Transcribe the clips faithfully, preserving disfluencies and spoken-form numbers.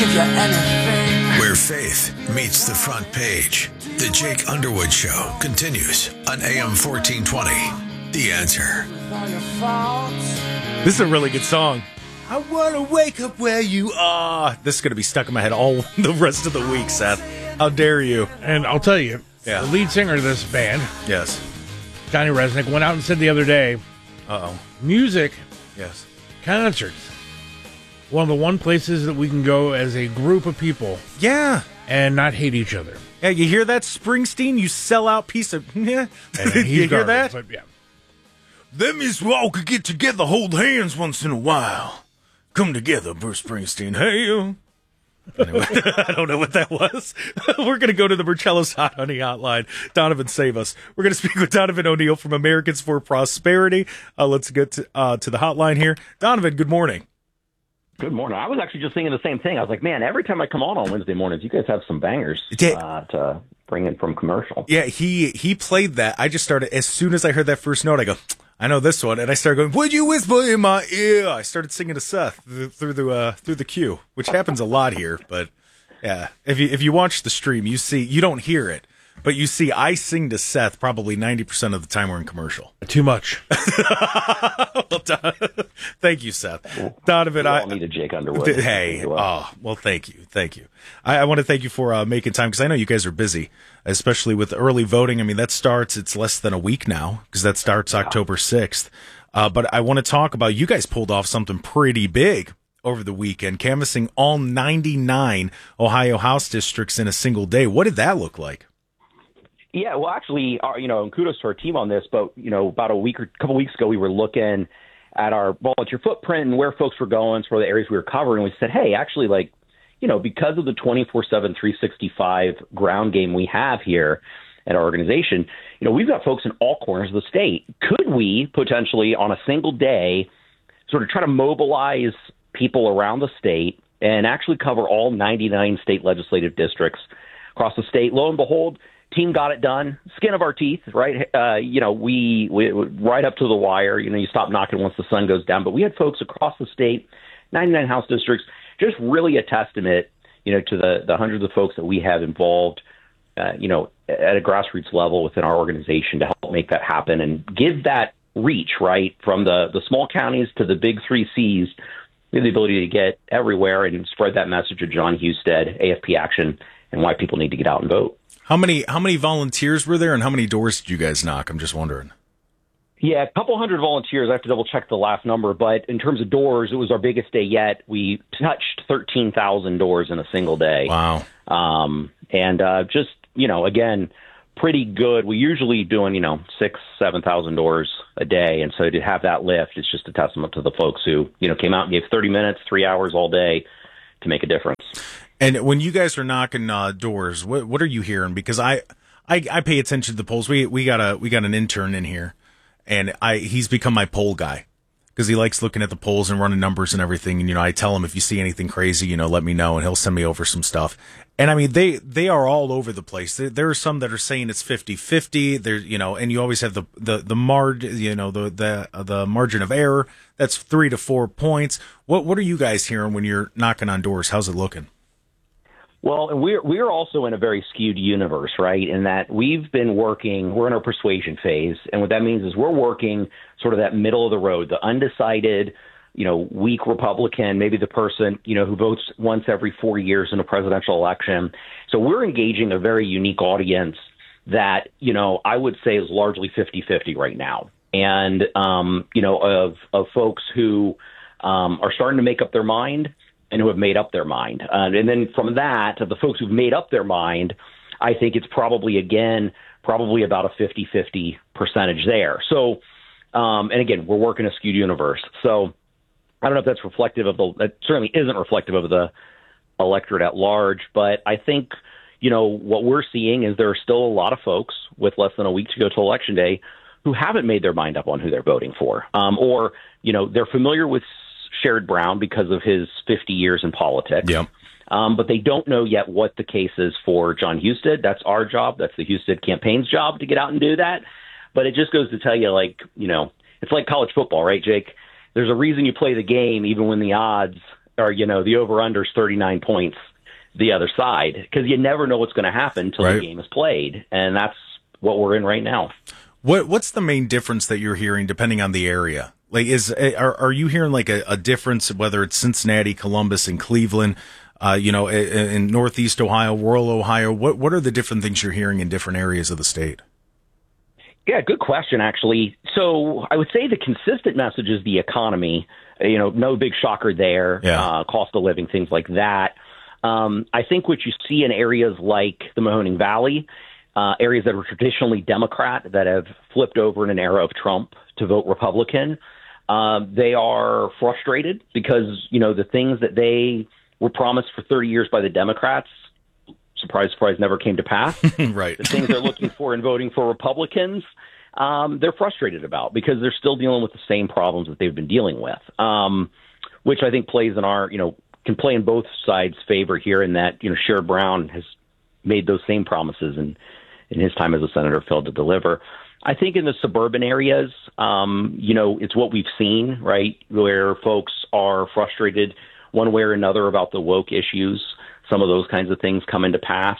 give you anything. Where faith meets the front page. The Jake Underwood Show continues on A M fourteen twenty. The Answer. This is a really good song. I want to wake up where you are. This is going to be stuck in my head all the rest of the week, Seth. How dare you? And I'll tell you, Yeah. the lead singer of this band, Yes. Johnny Resnick, went out and said the other day, Uh-oh. music, Yes. concerts, one of the one places that we can go as a group of people Yeah. and not hate each other. Yeah, you hear that, Springsteen? You sell out piece of... Yeah. And you he's hear garbage, that? But yeah. Them is all could get together, hold hands once in a while. Come together, Bruce Springsteen. Hey, uh. Anyway, I don't know what that was. We're going to go to the Marcellus Hot Honey Hotline. Donovan, save us. We're going to speak with Donovan O'Neill from Americans for Prosperity. Uh, let's get to, uh, to the hotline here. Donovan, good morning. Good morning. I was actually just thinking the same thing. I was like, man, every time I come on on Wednesday mornings, you guys have some bangers uh, to bring in from commercial. Yeah, he he played that. I just started, as soon as I heard that first note, I go, I know this one. And I started going, would you whisper in my ear? I started singing to Seth through, through the uh, through the queue, which happens a lot here. But yeah, if you if you watch the stream, you see, you don't hear it, but you see I sing to Seth probably ninety percent of the time we're in commercial. Too much. Well, Don- thank you, Seth. Donovan, We I all need a Jake Underwood. Hey, oh, well, thank you. Thank you. I, I want to thank you for uh, making time because I know you guys are busy, especially with early voting. I mean, that starts, it's less than a week now because that starts yeah. October sixth. Uh, but I want to talk about, you guys pulled off something pretty big over the weekend, canvassing all ninety-nine Ohio House districts in a single day. What did that look like? Yeah, well, actually, our, you know, and kudos to our team on this, but, you know, about a week or a couple weeks ago, we were looking at our volunteer footprint and where folks were going, sort of the areas we were covering. We said, hey, actually, like, you know, because of the twenty-four seven, three sixty-five ground game we have here at our organization, you know, we've got folks in all corners of the state. Could we potentially, on a single day, sort of try to mobilize people around the state and actually cover all ninety-nine state legislative districts across the state? Lo and behold, team got it done. Skin of our teeth, right? Uh, you know, we, we right up to the wire. You know, you stop knocking once the sun goes down. But we had folks across the state, ninety-nine House districts, just really a testament, you know, to the, the hundreds of folks that we have involved, uh, you know, at a grassroots level within our organization to help make that happen and give that reach, right, from the, the small counties to the big three C's, we have the ability to get everywhere and spread that message of John Husted, A F P Action, and why people need to get out and vote. How many how many volunteers were there, and how many doors did you guys knock? I'm just wondering. Yeah, a couple hundred volunteers. I have to double check the last number, but in terms of doors, it was our biggest day yet. We touched thirteen thousand doors in a single day. Wow. Um, and uh, just, you know, again, pretty good. We usually doing, you know, six, seven thousand doors a day, and so to have that lift, it's just a testament to the folks who, you know, came out and gave thirty minutes, three hours all day to make a difference. And when you guys are knocking uh, doors, what what are you hearing? Because I, I I pay attention to the polls. We we got a we got an intern in here, and I he's become my poll guy because he likes looking at the polls and running numbers and everything. And you know, I tell him if you see anything crazy, you know, let me know, and he'll send me over some stuff. And I mean, they they are all over the place. There, there are some that are saying it's fifty-fifty. There, you know, and you always have the the the margin, you know, the the the margin of error. That's three to four points. What what are you guys hearing when you're knocking on doors? How's it looking? Well, and we're we're also in a very skewed universe, right? In that we've been working, we're in our persuasion phase, and what that means is we're working sort of that middle of the road, the undecided, you know, weak Republican, maybe the person, you know, who votes once every four years in a presidential election. So we're engaging a very unique audience that, you know, I would say is largely fifty-fifty right now, and um, you know, of of folks who um, are starting to make up their mind and who have made up their mind. Uh, and then from that, of the folks who've made up their mind, I think it's probably, again, probably about a fifty-fifty percentage there. So, um, and again, we're working a skewed universe. So I don't know if that's reflective of the, that certainly isn't reflective of the electorate at large, but I think, you know, what we're seeing is there are still a lot of folks with less than a week to go to Election Day who haven't made their mind up on who they're voting for. Um, or, you know, they're familiar with Sherrod Brown because of his fifty years in politics. Yeah. Um, but they don't know yet what the case is for John Husted. That's our job. That's the Husted campaign's job to get out and do that. But it just goes to tell you, like, you know, it's like college football, right, Jake? There's a reason you play the game even when the odds or, you know, the over-under is thirty-nine points the other side, because you never know what's going to happen until right. the game is played. And that's what we're in right now. What What's the main difference that you're hearing depending on the area? Like, is are are you hearing like a, a difference, whether it's Cincinnati, Columbus, and Cleveland, uh, you know, in, in Northeast Ohio, rural Ohio? What What are the different things you're hearing in different areas of the state? Yeah, good question, actually. So I would say the consistent message is the economy. You know, no big shocker there. Yeah. Uh, cost of living, things like that. Um, I think what you see in areas like the Mahoning Valley, uh, areas that were traditionally Democrat that have flipped over in an era of Trump to vote Republican, um, they are frustrated because, you know, the things that they were promised for thirty years by the Democrats, surprise, surprise, never came to pass. Right. The things they're looking for in voting for Republicans, um, they're frustrated about because they're still dealing with the same problems that they've been dealing with, um, which I think plays in our, you know, can play in both sides' favor here in that, you know, Sherrod Brown has made those same promises and in his time as a senator failed to deliver. I think in the suburban areas, um, you know, it's what we've seen, right, where folks are frustrated one way or another about the woke issues. Some of those kinds of things come into pass.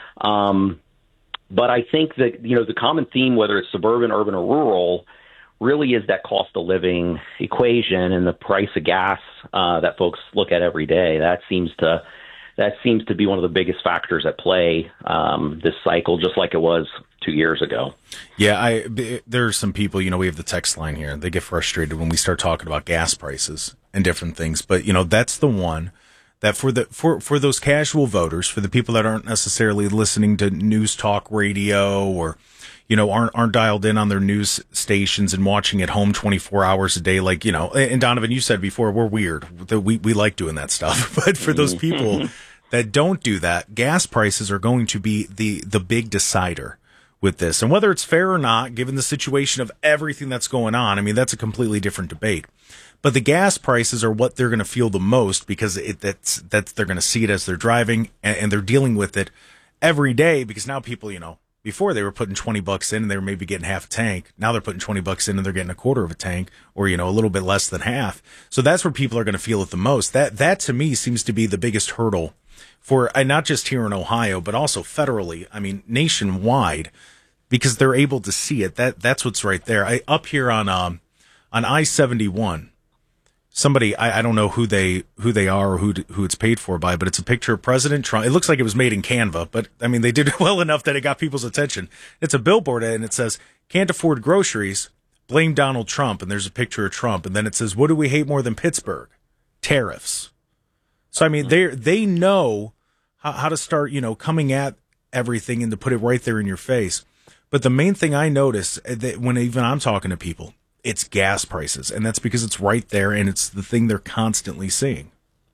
Um, but I think that, you know, the common theme, whether it's suburban, urban, or rural, really is that cost of living equation and the price of gas uh, that folks look at every day. That seems to that seems to be one of the biggest factors at play um, this cycle, just like it was two years ago. Yeah, I there are some people, you know, we have the text line here. They get frustrated when we start talking about gas prices and different things. But, you know, that's the one that for the for, for those casual voters, for the people that aren't necessarily listening to news talk radio or, you know, aren't aren't dialed in on their news stations and watching at home twenty-four hours a day, like, you know, and Donovan, you said before, we're weird. We we like doing that stuff. But for those people that don't do that, gas prices are going to be the the big decider with this. And whether it's fair or not, given the situation of everything that's going on, I mean, that's a completely different debate. But the gas prices are what they're going to feel the most because it, that's that's they're going to see it as they're driving, and, and they're dealing with it every day because now people, you know, before they were putting twenty bucks in and they were maybe getting half a tank. Now they're putting twenty bucks in and they're getting a quarter of a tank or, you know, a little bit less than half. So that's where people are going to feel it the most. That, that to me seems to be the biggest hurdle for uh, not just here in Ohio, but also federally. I mean, nationwide, because they're able to see it. That, that's what's right there. I, up here on, um, on I seventy-one, somebody, I, I don't know who they who they are or who who it's paid for by, but it's a picture of President Trump. It looks like it was made in Canva, but I mean, they did it well enough that it got people's attention. It's a billboard and it says, "Can't afford groceries, blame Donald Trump." And there's a picture of Trump. And then it says, "What do we hate more than Pittsburgh? Tariffs." So, I mean, they they know how, how to start, you know, coming at everything and to put it right there in your face. But the main thing I notice that when even I'm talking to people, it's gas prices, and that's because it's right there, and it's the thing they're constantly seeing.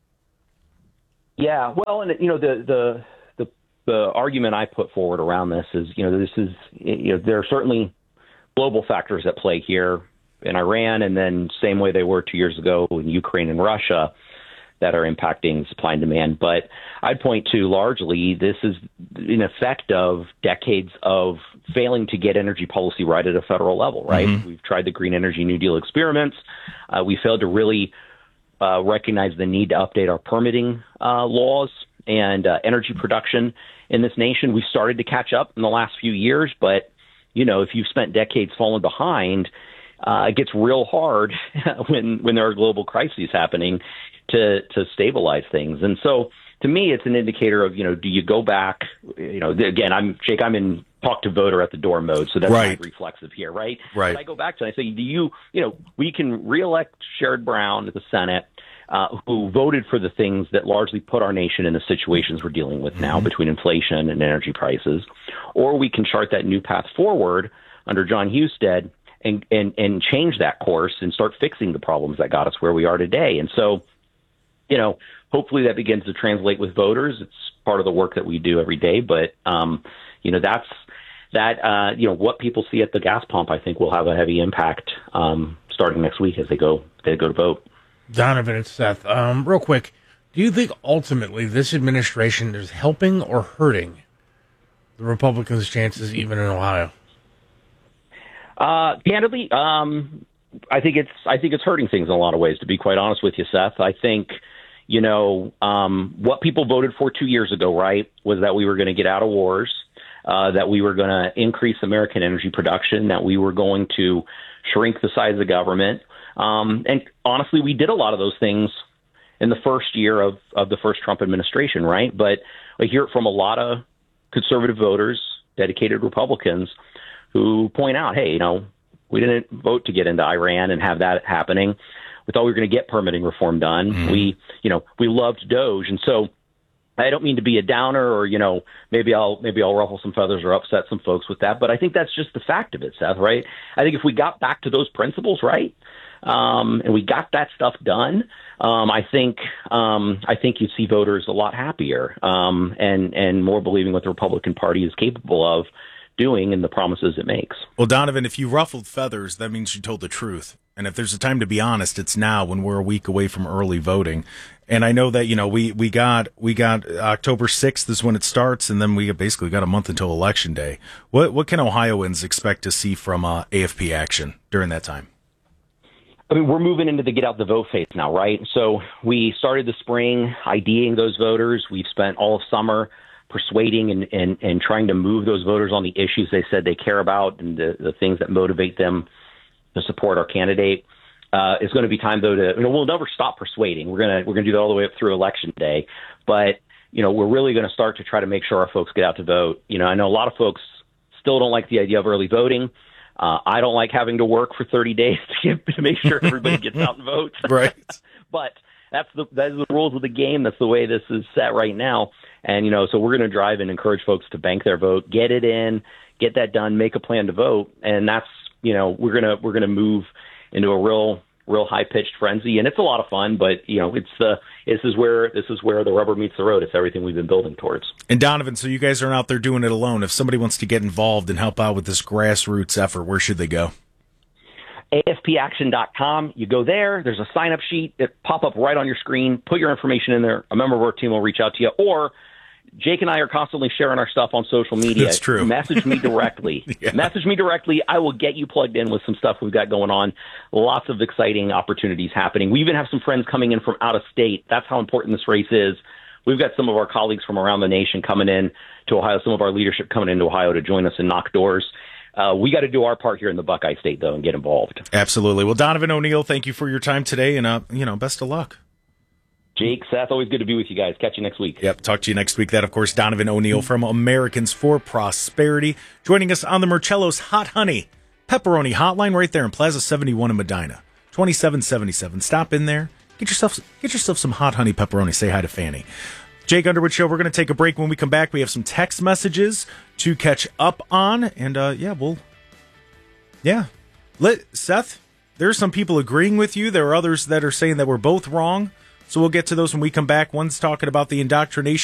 Yeah, well, and you know the the the, the argument I put forward around this is, you know, this is you know there are certainly global factors at play here in Iran, and then same way they were two years ago in Ukraine and Russia that are impacting supply and demand. But I'd point to largely this is an effect of decades of failing to get energy policy right at a federal level, right? Mm-hmm. We've tried the Green Energy New Deal experiments. Uh, we failed to really uh, recognize the need to update our permitting uh, laws and uh, energy production in this nation. We started to catch up in the last few years, but, you know, if you've spent decades falling behind, uh, it gets real hard when, when there are global crises happening to to stabilize things. And so to me, it's an indicator of, you know, do you go back, you know, again, I'm Jake, I'm in talk to voter at the door mode. So that's right. not reflexive here, right? Right. But I go back to it, I say, do you, you know, we can reelect Sherrod Brown to the Senate, uh, who voted for the things that largely put our nation in the situations we're dealing with now mm-hmm. between inflation and energy prices, or we can chart that new path forward under John Husted and, and, and change that course and start fixing the problems that got us where we are today. And so, you know, hopefully that begins to translate with voters. It's part of the work that we do every day. But, um, you know, that's that, uh, you know, what people see at the gas pump, I think will have a heavy impact um, starting next week as they go, they go to vote. Donovan and Seth, um, real quick, do you think ultimately this administration is helping or hurting the Republicans' chances even in Ohio? Uh, candidly, um, I think it's I think it's hurting things in a lot of ways, to be quite honest with you, Seth. I think, you know, um, what people voted for two years ago, right, was that we were going to get out of wars, uh, that we were going to increase American energy production, that we were going to shrink the size of government. Um, and honestly, we did a lot of those things in the first year of, of the first Trump administration, right? But I hear it from a lot of conservative voters, dedicated Republicans, who point out, hey, you know, we didn't vote to get into Iran and have that happening. We thought we were going to get permitting reform done. Mm-hmm. We, you know, we loved Doge. And so I don't mean to be a downer or, you know, maybe I'll, maybe I'll ruffle some feathers or upset some folks with that. But I think that's just the fact of it, Seth, right? I think if we got back to those principles, right, um, and we got that stuff done, um, I think, um, I think you'd see voters a lot happier, um, and, and more believing what the Republican Party is capable of doing and the promises it makes. Well, Donovan, if you ruffled feathers, that means you told the truth. And if there's a time to be honest, it's now when we're a week away from early voting. And I know that, you know, we, we got we got October sixth is when it starts, and then we basically got a month until Election Day. What what can Ohioans expect to see from uh, A F P action during that time? I mean, we're moving into the get out the vote phase now, right? So we started the spring IDing those voters. We've spent all of summer persuading and, and, and trying to move those voters on the issues they said they care about and the, the things that motivate them to support our candidate. Uh, it's going to be time, though, to, you know, we'll never stop persuading. We're going to, we're going to do that all the way up through Election Day. But, you know, we're really going to start to try to make sure our folks get out to vote. You know, I know a lot of folks still don't like the idea of early voting. Uh, I don't like having to work for thirty days to, get, to make sure everybody gets out and votes. Right. But that's the, that's the rules of the game. That's the way this is set right now. And, you know, so we're going to drive and encourage folks to bank their vote, get it in, get that done, make a plan to vote. And that's, you know, we're going to, we're going to move into a real, real high pitched frenzy. And it's a lot of fun, but, you know, it's the, this is where, this is where the rubber meets the road. It's everything we've been building towards. And Donovan, so you guys aren't out there doing it alone. If somebody wants to get involved and help out with this grassroots effort, where should they go? A F P action dot com. You go there. There's a sign-up sheet. It pop up right on your screen. Put your information in there. A member of our team will reach out to you. Or Jake and I are constantly sharing our stuff on social media. That's true. Message me directly. Yeah. Message me directly. I will get you plugged in with some stuff we've got going on. Lots of exciting opportunities happening. We even have some friends coming in from out of state. That's how important this race is. We've got some of our colleagues from around the nation coming in to Ohio, some of our leadership coming into Ohio to join us and knock doors. Uh, we got to do our part here in the Buckeye State, though, and get involved. Absolutely. Well, Donovan O'Neill, thank you for your time today, and uh, you know, best of luck. Jake, Seth, always good to be with you guys. Catch you next week. Yep, talk to you next week. That, of course, Donovan O'Neill from Americans for Prosperity, joining us on the Murcello's Hot Honey Pepperoni Hotline right there in Plaza seventy-one in Medina, twenty-seven seventy-seven. Stop in there, get yourself get yourself some hot honey pepperoni. Say hi to Fanny. Jake Underwood Show. We're going to take a break. When we come back, we have some text messages to catch up on, and uh, yeah, we'll yeah. Let Seth. There's some people agreeing with you. There are others that are saying that we're both wrong. So we'll get to those when we come back. One's talking about the indoctrination